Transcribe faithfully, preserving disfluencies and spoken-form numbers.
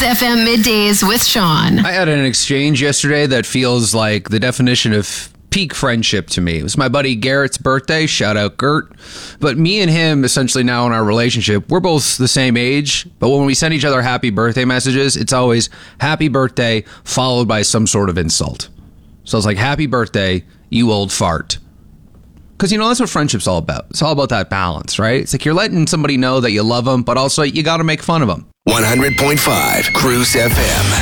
F M Middays with Sean. I had an exchange yesterday that feels like the definition of peak friendship to me. It was my buddy Garrett's birthday. Shout out Gert. But me and him, essentially now in our relationship, we're both the same age. But when we send each other happy birthday messages, it's always happy birthday followed by some sort of insult. So it's like, happy birthday, you old fart. Because, you know, that's what friendship's all about. It's all about that balance, right? It's like you're letting somebody know that you love them, but also you got to make fun of them. one hundred point five Cruise F M.